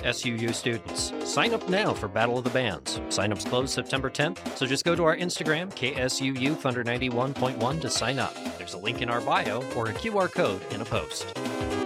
SUU students. Sign up now for Battle of the Bands. Sign-ups close September 10th, so just go to our Instagram, KSUU Thunder 91.1 to sign up. There's a link in our bio or a QR code in a post.